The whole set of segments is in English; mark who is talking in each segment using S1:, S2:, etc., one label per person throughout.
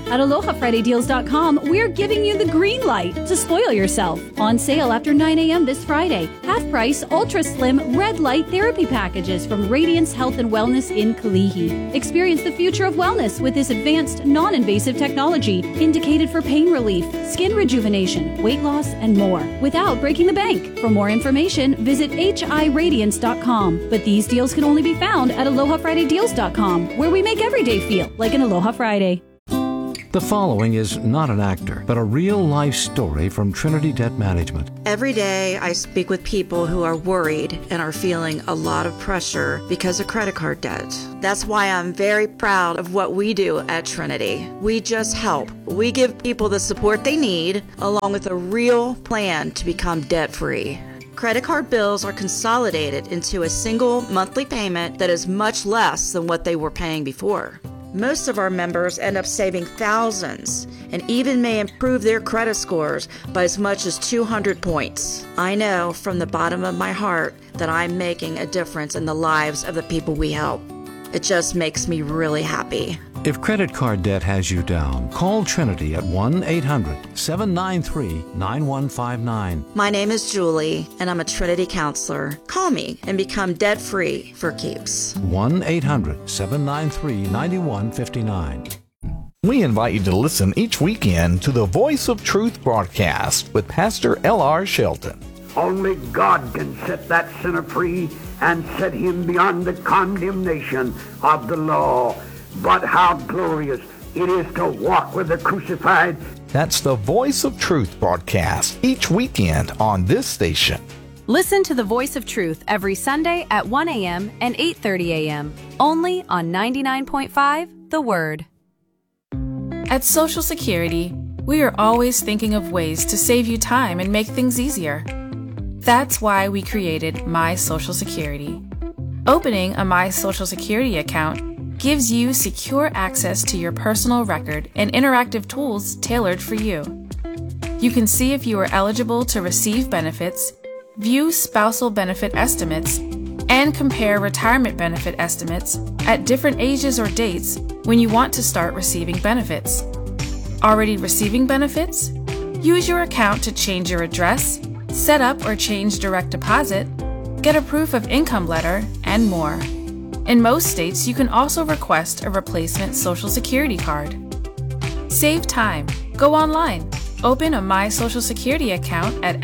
S1: At AlohaFridayDeals.com, we're giving you the green light to spoil yourself. On sale after 9 a.m. this Friday. Half-price, ultra-slim, red light therapy packages from Radiance Health and Wellness in Kalihi. Experience the future of wellness with this advanced, non-invasive technology, indicated for pain relief, skin rejuvenation, weight loss, and more, without breaking the bank. For more information, visit HIRadiance.com. But these deals can only be found at AlohaFridayDeals.com, where we make every day feel like an Aloha Friday.
S2: The following is not an actor, but a real-life story from Trinity Debt Management.
S3: Every day I speak with people who are worried and are feeling a lot of pressure because of credit card debt. That's why I'm very proud of what we do at Trinity. We just help. We give people the support they need, along with a real plan to become debt-free. Credit card bills are consolidated into a single monthly payment that is much less than what they were paying before. Most of our members end up saving thousands and even may improve their credit scores by as much as 200 points. I know from the bottom of my heart that I'm making a difference in the lives of the people we help. It just makes me really happy.
S2: If credit card debt has you down, call Trinity at 1-800-793-9159.
S3: My name is Julie, and I'm a Trinity counselor. Call me and become debt-free for keeps.
S2: 1-800-793-9159.
S4: We invite you to listen each weekend to the Voice of Truth broadcast with Pastor L.R. Shelton.
S5: Only God can set that sinner free and set him beyond the condemnation of the law. But how glorious it is to walk with the crucified.
S4: That's the Voice of Truth broadcast each weekend on this station.
S6: Listen to the Voice of Truth every Sunday at 1 a.m. and 8:30 a.m. only on 99.5 The Word.
S7: At Social Security, we are always thinking of ways to save you time and make things easier. That's why we created My Social Security. Opening a My Social Security account gives you secure access to your personal record and interactive tools tailored for you. You can see if you are eligible to receive benefits, view spousal benefit estimates, and compare retirement benefit estimates at different ages or dates when you want to start receiving benefits. Already receiving benefits? Use your account to change your address, set up or change direct deposit, get a proof of income letter, and more. In most states, you can also request a replacement Social Security card. Save time. Go online. Open a My Social Security account at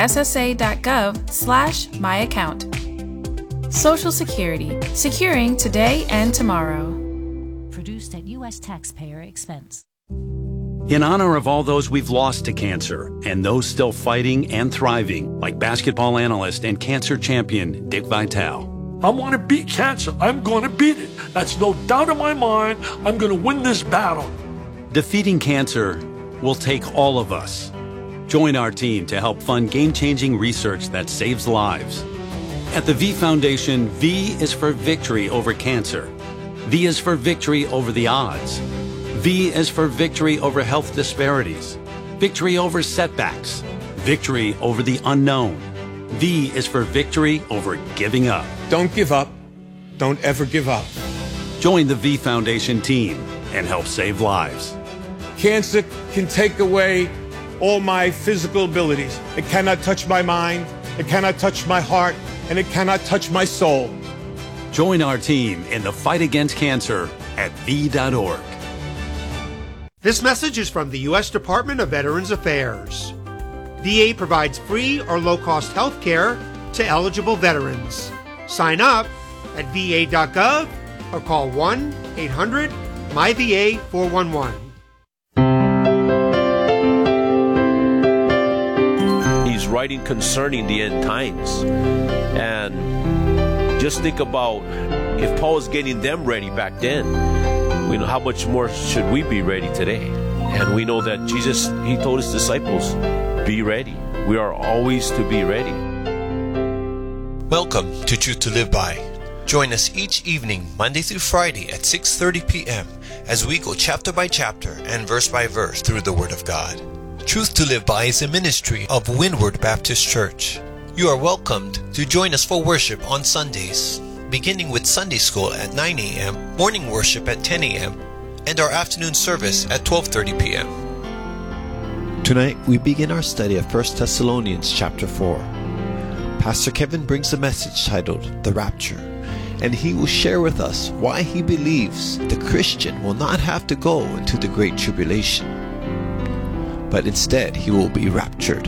S7: ssa.gov/myaccount. Social Security. Securing today and tomorrow.
S8: Produced at U.S. taxpayer expense.
S9: In honor of all those we've lost to cancer and those still fighting and thriving, like basketball analyst and cancer champion Dick Vitale.
S10: I want to beat cancer. I'm going to beat it. That's no doubt in my mind. I'm going to win this battle.
S9: Defeating cancer will take all of us. Join our team to help fund game-changing research that saves lives. At the V Foundation, V is for victory over cancer. V is for victory over the odds. V is for victory over health disparities, victory over setbacks, victory over the unknown. V is for victory over giving up.
S11: Don't give up. Don't ever give up.
S9: Join the V Foundation team and help save lives.
S11: Cancer can take away all my physical abilities. It cannot touch my mind, it cannot touch my heart, and it cannot touch my soul.
S9: Join our team in the fight against cancer at V.org.
S12: This message is from the U.S. Department of Veterans Affairs. VA provides free or low-cost health care to eligible veterans. Sign up at va.gov or call 1-800-MyVA411.
S13: He's writing concerning the end times. And just think about if Paul was getting them ready back then, we know how much more should we be ready today. And we know that Jesus, he told his disciples, be ready. We are always to be ready.
S14: Welcome to Truth to Live By. Join us each evening, Monday through Friday at 6:30 p.m. as we go chapter by chapter and verse by verse through the Word of God. Truth to Live By is a ministry of Windward Baptist Church. You are welcomed to join us for worship on Sundays, beginning with Sunday school at 9 a.m., morning worship at 10 a.m., and our afternoon service at 12:30 p.m. Tonight, we begin our study of 1 Thessalonians chapter 4. Pastor Kevin brings a message titled, The Rapture, and he will share with us why he believes the Christian will not have to go into the Great Tribulation, but instead he will be raptured.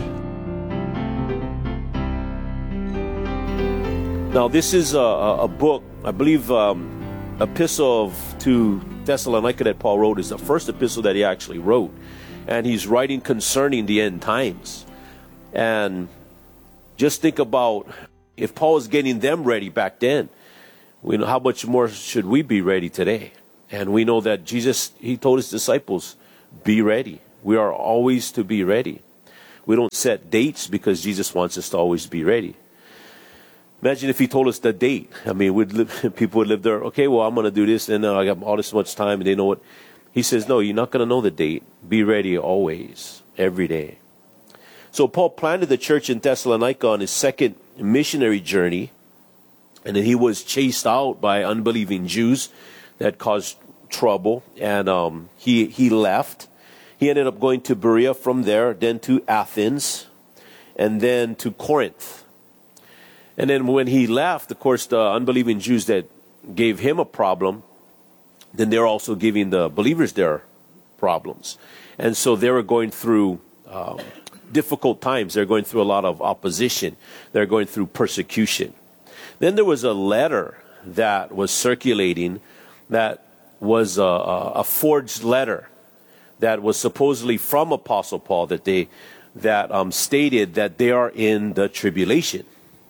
S13: Now, this is a book, I believe, epistle to Thessalonica that Paul wrote is the first epistle that he actually wrote. And he's writing concerning the end times. And just think about if Paul was getting them ready back then, we know how much more should we be ready today. And we know that Jesus, he told his disciples, be ready. We are always to be ready. We don't set dates because Jesus wants us to always be ready. Imagine if he told us the date. I mean, people would live there, okay, well, I'm going to do this, and I got all this much time, and they know what. He says, no, you're not going to know the date. Be ready always, every day. So Paul planted the church in Thessalonica on his second missionary journey, and then he was chased out by unbelieving Jews that caused trouble, and he left. He ended up going to Berea from there, then to Athens, and then to Corinth. And then when he left, of course, the unbelieving Jews that gave him a problem, then they're also giving the believers their problems. And so they were going through difficult times. They're going through a lot of opposition. They're going through persecution. Then there was a letter that was circulating that was a forged letter that was supposedly from Apostle Paul that stated that they are in the tribulation.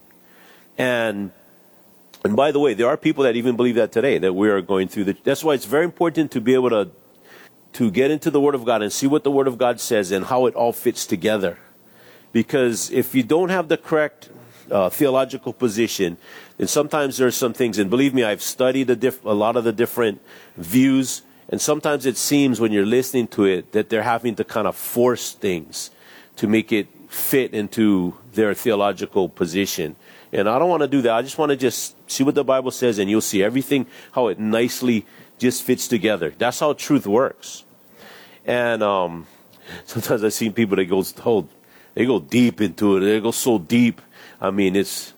S13: And by the way, there are people that even believe that today, that we are going through that's why it's very important to be able to get into the Word of God and see what the Word of God says and how it all fits together. Because if you don't have the correct theological position, then sometimes there are some things, and believe me, I've studied a lot of the different views, and sometimes it seems when you're listening to it that they're having to kind of force things to make it fit into their theological position. And I don't want to do that. I just want to just see what the Bible says, and you'll see everything, how it nicely just fits together. That's how truth works. And sometimes I've seen people that they go deep into it. They go so deep. I mean, it's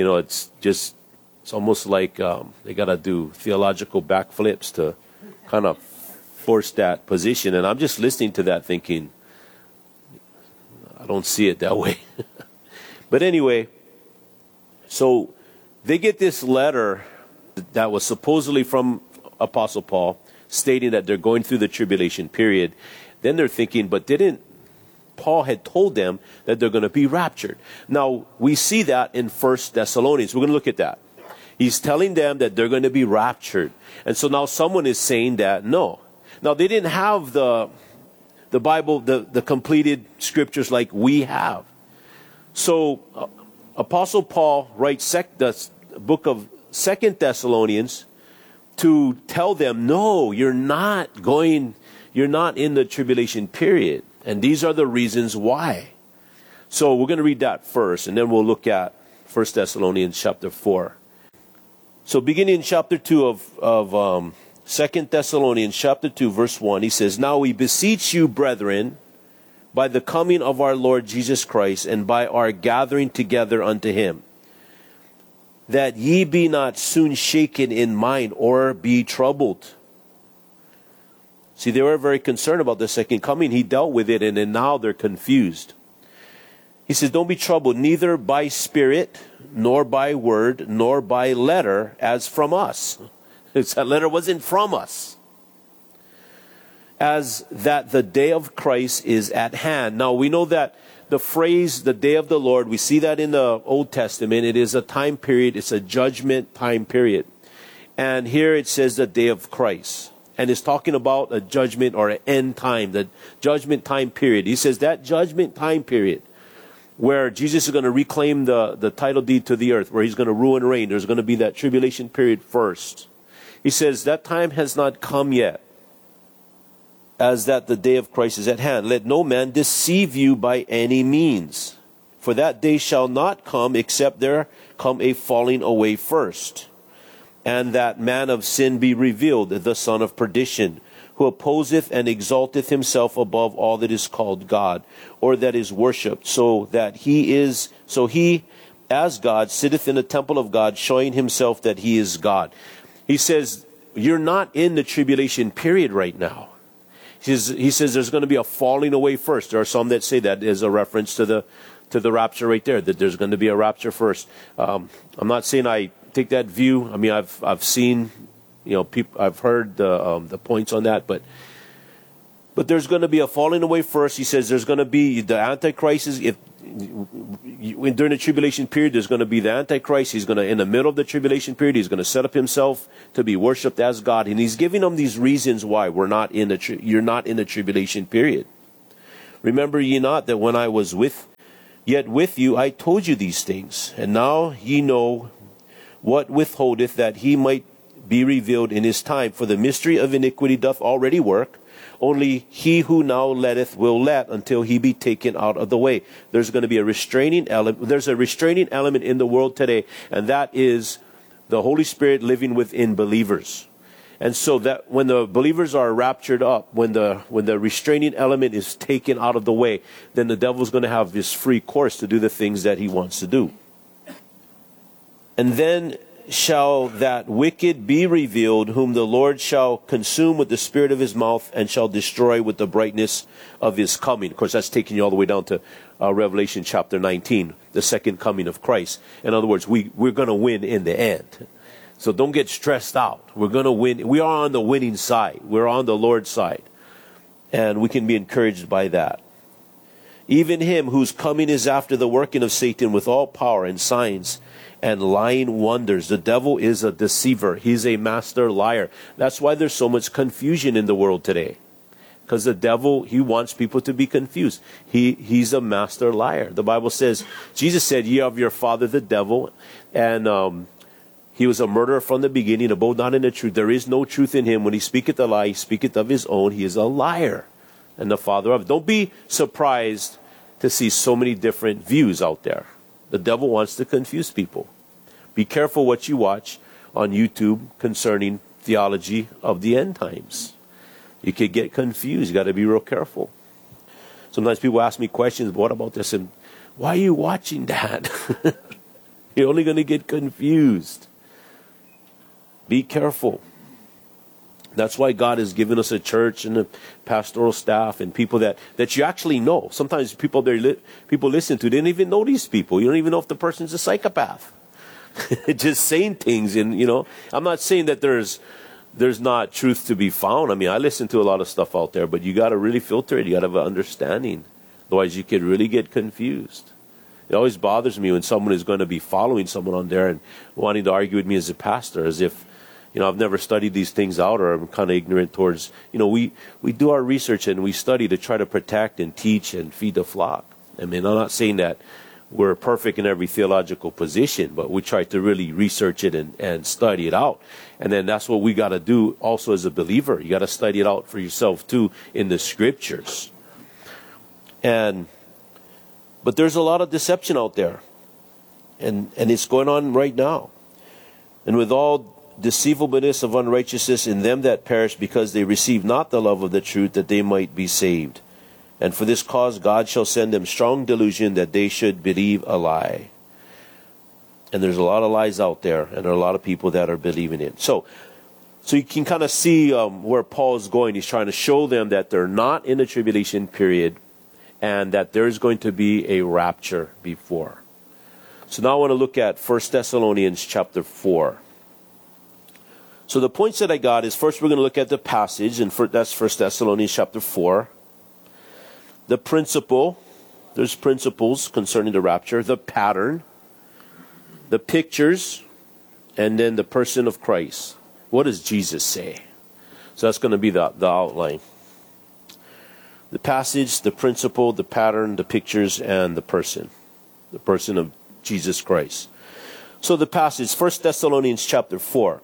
S13: almost like they got to do theological backflips to kind of force that position. And I'm just listening to that thinking, I don't see it that way. But anyway, so they get this letter that was supposedly from Apostle Paul stating that they're going through the tribulation period. Then they're thinking, but didn't Paul had told them that they're going to be raptured? Now, we see that in 1 Thessalonians. We're going to look at that. He's telling them that they're going to be raptured. And so now someone is saying that, no. Now, they didn't have the Bible, the completed scriptures like we have. So Apostle Paul writes the book of 2 Thessalonians to tell them, no, you're not in the tribulation period. And these are the reasons why. So we're going to read that first, and then we'll look at 1 Thessalonians chapter 4. So beginning in chapter 2 of 2 Thessalonians chapter 2, verse 1, he says, Now we beseech you, brethren, by the coming of our Lord Jesus Christ, and by our gathering together unto him, that ye be not soon shaken in mind, or be troubled. See, they were very concerned about the second coming. He dealt with it, and then now they're confused. He says, don't be troubled, neither by spirit, nor by word, nor by letter, as from us. That letter wasn't from us. As that the day of Christ is at hand. Now, we know that the phrase, the day of the Lord, we see that in the Old Testament. It is a time period. It's a judgment time period. And here it says the day of Christ. And it's talking about a judgment or an end time, the judgment time period. He says that judgment time period where Jesus is going to reclaim the title deed to the earth, where he's going to rule and reign. There's going to be that tribulation period first. He says that time has not come yet, as that the day of Christ is at hand. Let no man deceive you by any means. For that day shall not come, except there come a falling away first, and that man of sin be revealed, the son of perdition, who opposeth and exalteth himself above all that is called God, or that is worshipped, so he as God sitteth in the temple of God, showing himself that he is God. He says, you're not in the tribulation period right now. He says there's going to be a falling away first. There are some that say that is a reference to the rapture right there, that there's going to be a rapture first. I'm not saying I take that view. I mean, I've seen, people, I've heard the points on that, but there's going to be a falling away first. He says there's going to be the Antichrist. During the tribulation period, there's going to be the Antichrist. He's going to, in the middle of the tribulation period, he's going to set up himself to be worshipped as God. And he's giving them these reasons why you're not in the tribulation period. Remember ye not that when I was yet with you, I told you these things. And now ye know what withholdeth, that he might be revealed in his time. For the mystery of iniquity doth already work. Only he who now letteth will let until he be taken out of the way. There's going to be a restraining element. There's a restraining element in the world today, and that is the Holy Spirit living within believers. And so that when the believers are raptured up, when the restraining element is taken out of the way, then the devil's going to have this free course to do the things that he wants to do. And then shall that wicked be revealed, whom the Lord shall consume with the spirit of his mouth, and shall destroy with the brightness of his coming. Of course, that's taking you all the way down to Revelation chapter 19, the second coming of Christ. In other words, we're going to win in the end. So don't get stressed out. We're going to win. We are on the winning side. We're on the Lord's side. And we can be encouraged by that. Even him whose coming is after the working of Satan with all power and signs and lying wonders. The devil is a deceiver. He's a master liar. That's why there's so much confusion in the world today. Because the devil, he wants people to be confused. He's a master liar. The Bible says, Jesus said, ye of your father the devil, and he was a murderer from the beginning, abode not in the truth. There is no truth in him. When he speaketh a lie, he speaketh of his own. He is a liar and the father of it. Don't be surprised to see so many different views out there. The devil wants to confuse people. Be careful what you watch on YouTube concerning theology of the end times. You could get confused. You got to be real careful. Sometimes people ask me questions, what about this? And why are you watching that? You're only going to get confused. Be careful. That's why God has given us a church and a pastoral staff and people that you actually know. Sometimes people listen to, they don't even know these people. You don't even know if the person's a psychopath. Just saying things, and I'm not saying that there's not truth to be found. I mean, I listen to a lot of stuff out there, but you got to really filter it. You got to have an understanding. Otherwise, you could really get confused. It always bothers me when someone is going to be following someone on there and wanting to argue with me as a pastor, as if I've never studied these things out, or I'm kind of ignorant towards, we do our research and we study to try to protect and teach and feed the flock. I mean, I'm not saying that we're perfect in every theological position, but we try to really research it and study it out. And then that's what we got to do also as a believer. You got to study it out for yourself too in the scriptures. But there's a lot of deception out there. And it's going on right now. And with all deceivableness of unrighteousness in them that perish, because they receive not the love of the truth, that they might be saved. And for this cause God shall send them strong delusion, that they should believe a lie. And there's a lot of lies out there, and there are a lot of people that are believing it. So you can kind of see where Paul's going. He's trying to show them that they're not in the tribulation period, and that there's going to be a rapture before. So now I want to look at 1 Thessalonians chapter 4. So the points that I got is, first we're going to look at the passage, and that's 1 Thessalonians chapter 4. The principle, there's principles concerning the rapture, the pattern, the pictures, and then the person of Christ. What does Jesus say? So that's going to be the outline. The passage, the principle, the pattern, the pictures, and the person of Jesus Christ. So the passage, 1 Thessalonians chapter 4.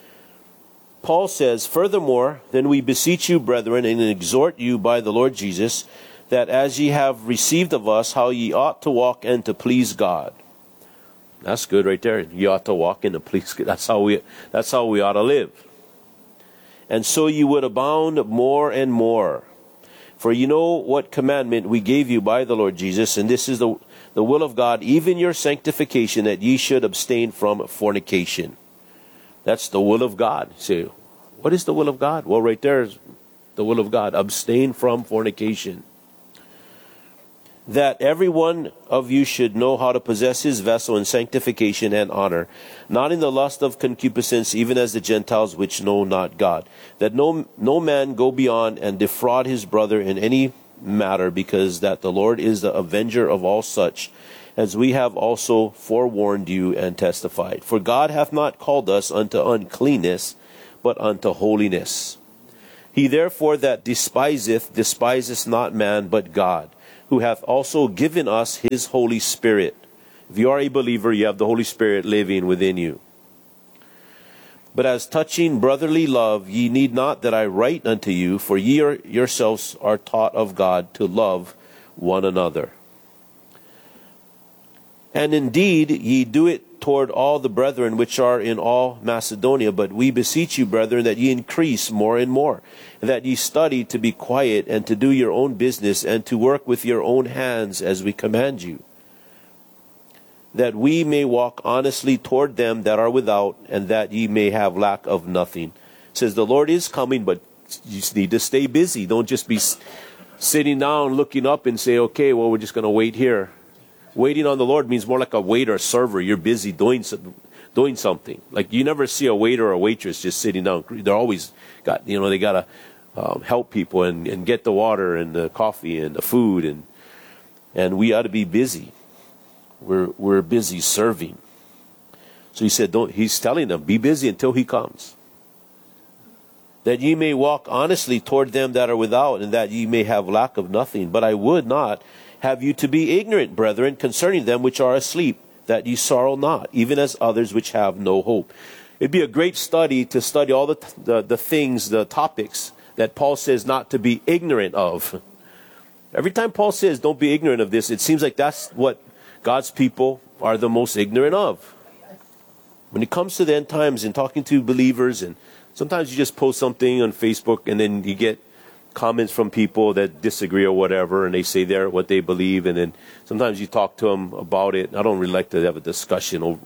S13: Paul says, furthermore, then we beseech you, brethren, and exhort you by the Lord Jesus, that as ye have received of us, how ye ought to walk and to please God. That's good right there. You ought to walk and to please God. That's how we ought to live. and so you would abound more and more. For you know what commandment we gave you by the Lord Jesus, and this is the will of God, even your sanctification, that ye should abstain from fornication. That's the will of God. Say, what is the will of God? Well, right there is the will of God. Abstain from fornication. That every one of you should know how to possess his vessel in sanctification and honor, not in the lust of concupiscence, even as the Gentiles which know not God. That no man go beyond and defraud his brother in any matter, because that the Lord is the avenger of all such, as we have also forewarned you and testified. For God hath not called us unto uncleanness, but unto holiness. He therefore that despiseth not man, but God, who hath also given us his Holy Spirit. If you are a believer, you have the Holy Spirit living within you. But as touching brotherly love, ye need not that I write unto you, for ye yourselves are taught of God to love one another. And indeed ye do it toward all the brethren which are in all Macedonia. But we beseech you, brethren, that ye increase more and more, and that ye study to be quiet, and to do your own business, and to work with your own hands, as we command you, that we may walk honestly toward them that are without, and that ye may have lack of nothing. It says the Lord is coming, but you just need to stay busy. Don't just be sitting down looking up and say, okay, well, we're just going to wait here. Waiting on the Lord means more like a waiter or server. You're busy doing something. Like you never see a waiter or a waitress just sitting down. They're always got, they got to help people and get the water and the coffee and the food. And we ought to be busy. We're busy serving. So he said, he's telling them, be busy until he comes. That ye may walk honestly toward them that are without, and that ye may have lack of nothing. But I would not have you to be ignorant, brethren, concerning them which are asleep, that ye sorrow not, even as others which have no hope. It'd be a great study to study all the things, the topics that Paul says not to be ignorant of. Every time Paul says don't be ignorant of this, it seems like that's what God's people are the most ignorant of. When it comes to the end times and talking to believers, and sometimes you just post something on Facebook and then you get comments from people that disagree or whatever, and they say what they believe, and then sometimes you talk to them about it. I don't really like to have a discussion or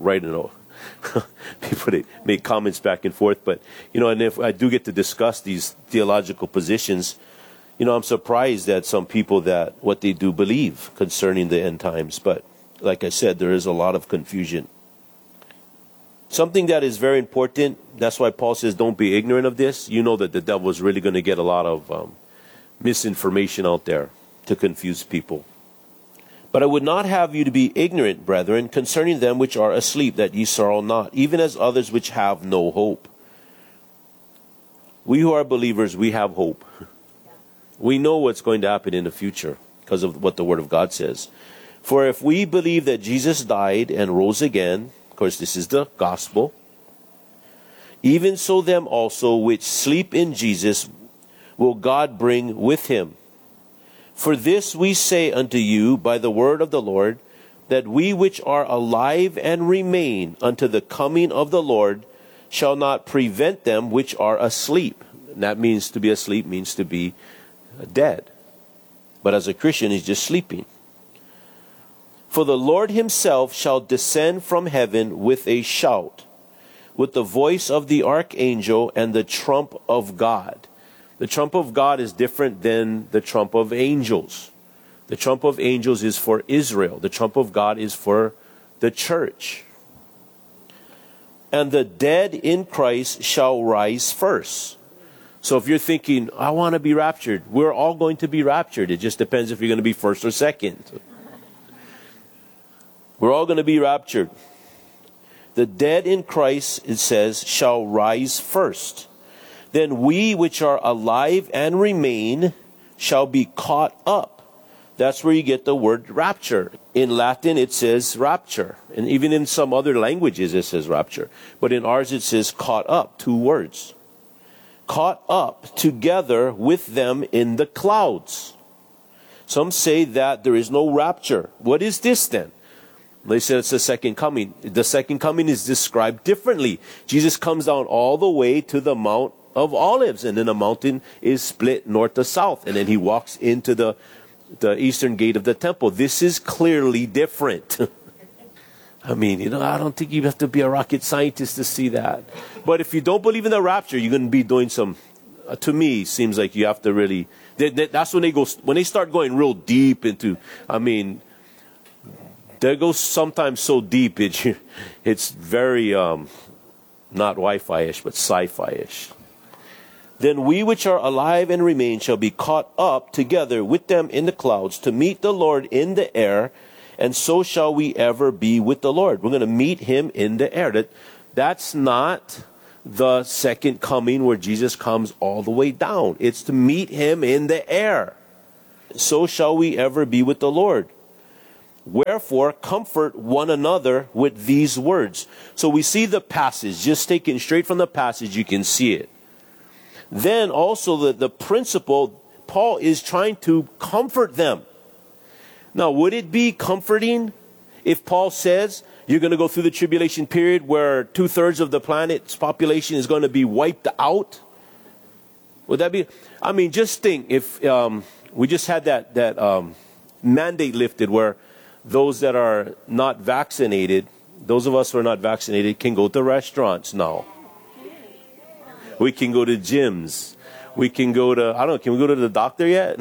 S13: people that make comments back and forth, but and if I do get to discuss these theological positions, I'm surprised that some people that what they do believe concerning the end times. But like I said, there is a lot of confusion. Something that is very important, that's why Paul says don't be ignorant of this. You know that the devil is really going to get a lot of misinformation out there to confuse people. But I would not have you to be ignorant, brethren, concerning them which are asleep, that ye sorrow not, even as others which have no hope. We who are believers, we have hope. We know what's going to happen in the future because of what the Word of God says. For if we believe that Jesus died and rose again, of course, this is the gospel. Even so them also which sleep in Jesus will God bring with him. For this we say unto you by the word of the Lord, that we which are alive and remain unto the coming of the Lord shall not prevent them which are asleep. And that means to be asleep means to be dead. But as a Christian, he's just sleeping. For the Lord himself shall descend from heaven with a shout, with the voice of the archangel and the trump of God. The trump of God is different than the trump of angels. The trump of angels is for Israel. The trump of God is for the church. And the dead in Christ shall rise first. So if you're thinking, I want to be raptured, we're all going to be raptured. It just depends if you're going to be first or second. We're all going to be raptured. The dead in Christ, it says, shall rise first. Then we which are alive and remain shall be caught up. That's where you get the word rapture. In Latin it says rapture. And even in some other languages it says rapture. But in ours it says caught up. 2 words. Caught up together with them in the clouds. Some say that there is no rapture. What is this then? They said it's the second coming. The second coming is described differently. Jesus comes down all the way to the Mount of Olives, and then a mountain is split north to south, and then he walks into the eastern gate of the temple. This is clearly different. I mean, I don't think you have to be a rocket scientist to see that. But if you don't believe in the rapture, you're going to be doing some, to me, seems like you have to really, that's when they start going real deep into, I mean, they go sometimes so deep, it's very, not Wi-Fi-ish, but sci-fi-ish. Then we which are alive and remain shall be caught up together with them in the clouds to meet the Lord in the air, and so shall we ever be with the Lord. We're going to meet him in the air. That's not the second coming where Jesus comes all the way down. It's to meet him in the air. So shall we ever be with the Lord. Wherefore, comfort one another with these words. So we see the passage, just taken straight from the passage, you can see it. Then also the principle, Paul is trying to comfort them. Now, would it be comforting if Paul says you're going to go through the tribulation period where 2/3 of the planet's population is going to be wiped out? Would that be? I mean, just think if we just had that mandate lifted where those that are not vaccinated, those of us who are not vaccinated, can go to restaurants now. We can go to gyms. We can go to, I don't know, can we go to the doctor yet?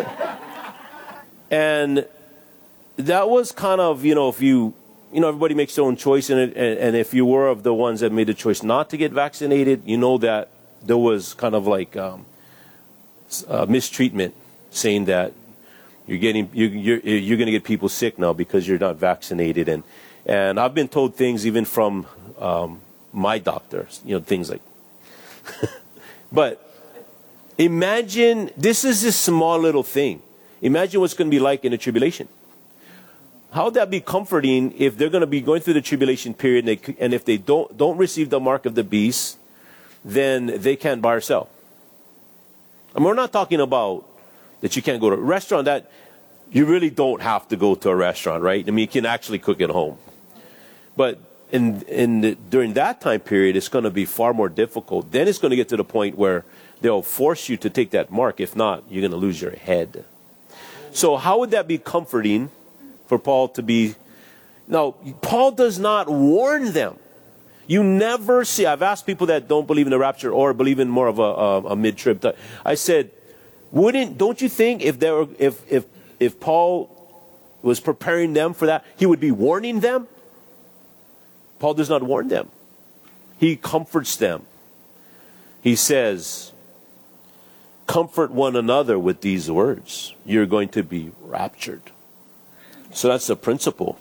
S13: And that was kind of, if everybody makes their own choice in it. And if you were of the ones that made the choice not to get vaccinated, that there was kind of like mistreatment, saying that you're going to get people sick now because you're not vaccinated. And I've been told things even from my doctors, things like, but imagine, this is a small little thing. Imagine what's going to be like in the tribulation. How would that be comforting if they're going to be going through the tribulation period and if they don't receive the mark of the beast, then they can't buy or sell. And we're not talking about that you can't go to a restaurant, that you really don't have to go to a restaurant, right? I mean, you can actually cook at home. But during that time period, it's going to be far more difficult. Then it's going to get to the point where they'll force you to take that mark. If not, you're going to lose your head. So how would that be comforting for Paul to be? Now, Paul does not warn them. You never see, I've asked people that don't believe in the rapture or believe in more of a mid-trib type. I said, don't you think if Paul was preparing them for that, he would be warning them? Paul does not warn them. He comforts them. He says, comfort one another with these words. You're going to be raptured. So that's the principle.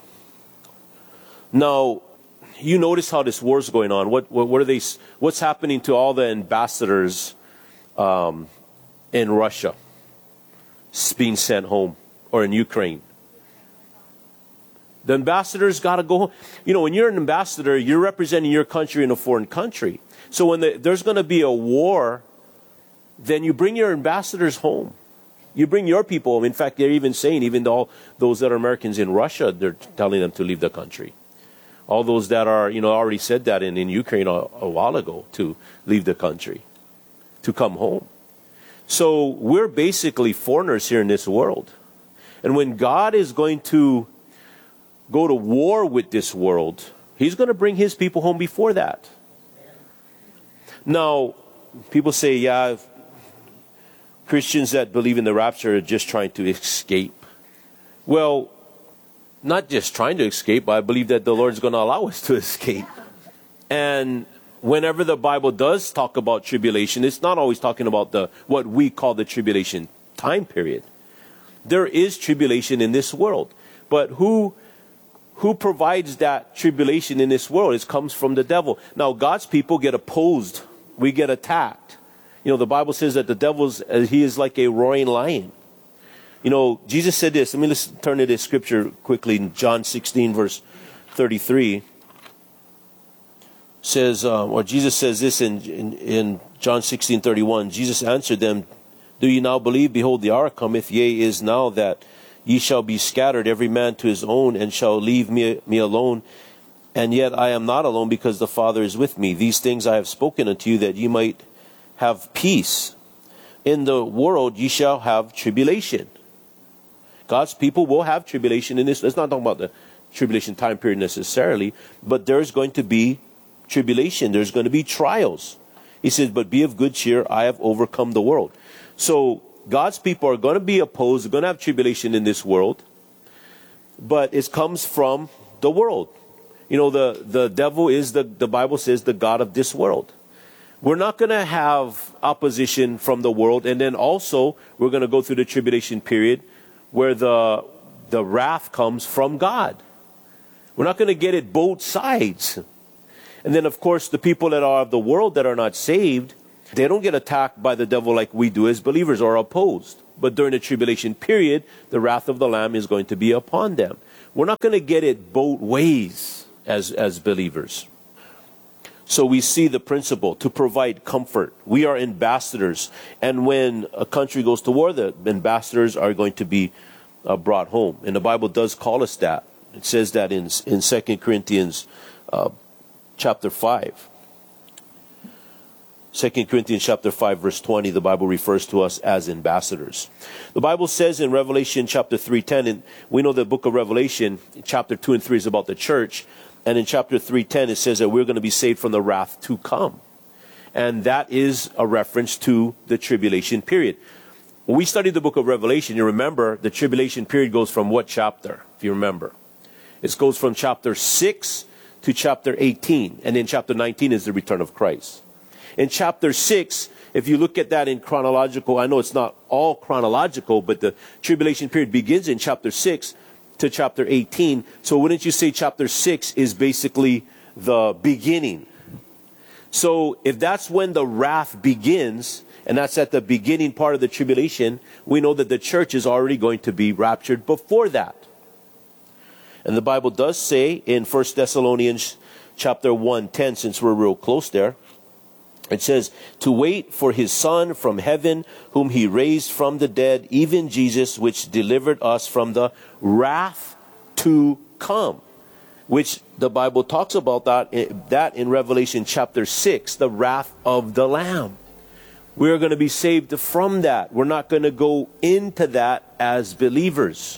S13: Now, you notice how this war's going on. What are they? What's happening to all the ambassadors in Russia being sent home, or in Ukraine? The ambassadors got to go home. When you're an ambassador, you're representing your country in a foreign country. So when there's going to be a war, then you bring your ambassadors home. You bring your people home. In fact, they're even saying, even all those that are Americans in Russia, they're telling them to leave the country. All those that are, already said that in Ukraine a while ago, to leave the country, to come home. So we're basically foreigners here in this world. And when God is going to go to war with this world, he's going to bring his people home before that. Now, people say, Christians that believe in the rapture are just trying to escape. Well, not just trying to escape, but I believe that the Lord's going to allow us to escape. And whenever the Bible does talk about tribulation, it's not always talking about what we call the tribulation time period. There is tribulation in this world. But who provides that tribulation in this world? It comes from the devil. Now, God's people get opposed. We get attacked. The Bible says that the devil's, he is like a roaring lion. Jesus said this. Let's turn to this scripture quickly. In John 16, verse 33. Says, or Jesus says this in John 16:31. Jesus answered them, do you now believe? Behold, the hour cometh, yea, is now, that ye shall be scattered, every man to his own, and shall leave me alone. And yet I am not alone, because the Father is with me. These things I have spoken unto you, that ye might have peace. In the world ye shall have tribulation. God's people will have tribulation in this. Let's not talk about the tribulation time period necessarily, but there's going to be tribulation. There's going to be trials. He says, but be of good cheer, I have overcome the world. So God's people are going to be opposed, they're going to have tribulation in this world, but it comes from the world. You know, the devil is, the Bible says, the god of this world. We're not going to have opposition from the world, and then also we're going to go through the tribulation period where the wrath comes from God. We're not going to get it both sides. And then, of course, the people that are of the world that are not saved, they don't get attacked by the devil like we do as believers or opposed. But during the tribulation period, the wrath of the Lamb is going to be upon them. We're not going to get it both ways as believers. So we see the principle to provide comfort. We are ambassadors. And when a country goes to war, the ambassadors are going to be brought home. And the Bible does call us that. It says that in 2 Corinthians chapter 5. 2 Corinthians chapter 5 verse 20, the Bible refers to us as ambassadors. The Bible says in Revelation chapter 3:10, and we know the book of Revelation, chapter 2 and 3 is about the church. And in chapter 3:10, it says that we're going to be saved from the wrath to come. And that is a reference to the tribulation period. When we studied the book of Revelation, you remember the tribulation period goes from what chapter, if you remember? It goes from chapter 6 to chapter 18. And then chapter 19 is the return of Christ. In chapter 6, if you look at that in chronological, I know it's not all chronological, but the tribulation period begins in chapter 6 to chapter 18. So wouldn't you say chapter 6 is basically the beginning? So if that's when the wrath begins, and that's at the beginning part of the tribulation, we know that the church is already going to be raptured before that. And the Bible does say in 1 Thessalonians chapter 1:10, since we're real close there, it says, to wait for his Son from heaven, whom he raised from the dead, even Jesus, which delivered us from the wrath to come. Which the Bible talks about that in Revelation chapter 6, the wrath of the Lamb. We are going to be saved from that. We're not going to go into that as believers.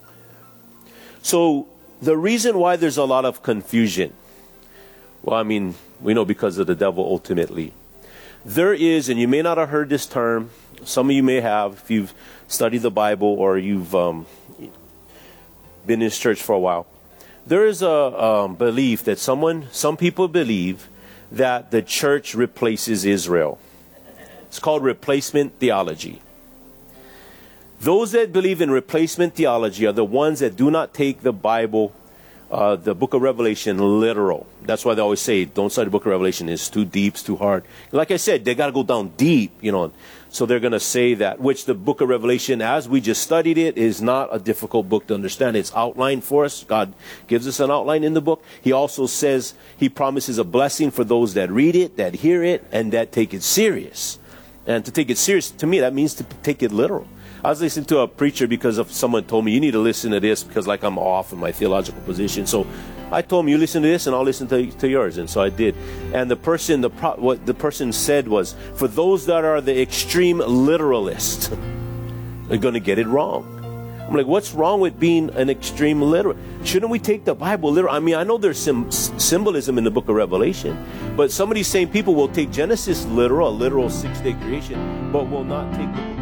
S13: So the reason why there's a lot of confusion, well, I mean, we know because of the devil ultimately. There is, and you may not have heard this term, some of you may have, if you've studied the Bible or you've been in this church for a while. There is a belief that some people believe that the church replaces Israel. It's called replacement theology. Those that believe in replacement theology are the ones that do not take the Bible, the book of Revelation, literal. That's why they always say, don't study the book of Revelation. It's too deep, it's too hard. Like I said, they got to go down deep, you know. So they're going to say that, which the book of Revelation, as we just studied it, is not a difficult book to understand. It's outlined for us. God gives us an outline in the book. He also says he promises a blessing for those that read it, that hear it, and that take it serious. And to take it serious, to me, that means to take it literal. I was listening to a preacher because of someone told me, you need to listen to this because like I'm off in my theological position. So I told him, you listen to this and I'll listen to yours. And so I did. And the person, what the person said was, for those that are the extreme literalists, they're going to get it wrong. I'm like, what's wrong with being an extreme literal? Shouldn't we take the Bible literal? I mean, I know there's some symbolism in the book of Revelation, but some of these same people will take Genesis literal, a literal six-day creation, but will not take the book.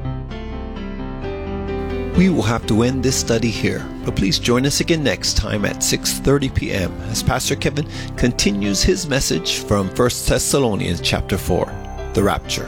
S14: We will have to end this study here, but please join us again next time at 6:30 p.m. as Pastor Kevin continues his message from 1 Thessalonians chapter 4, the rapture.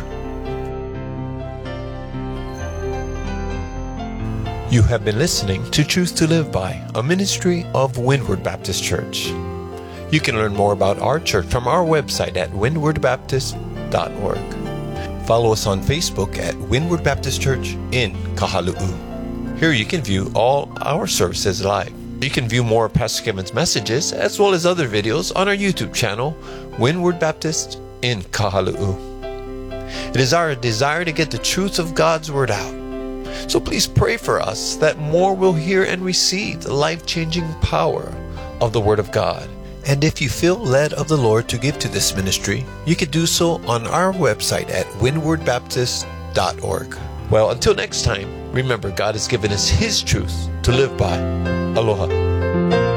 S14: You have been listening to Truth to Live By, a ministry of Windward Baptist Church. You can learn more about our church from our website at windwardbaptist.org. Follow us on Facebook at Windward Baptist Church in Kahalu'u. Here you can view all our services live. You can view more of Pastor Kevin's messages as well as other videos on our YouTube channel, Windward Baptist in Kahalu'u. It is our desire to get the truth of God's Word out. So please pray for us that more will hear and receive the life-changing power of the Word of God And if you feel led of the Lord to give to this ministry, you can do so on our website at windwardbaptist.org. Well, until next time, remember God has given us His truth to live by. Aloha.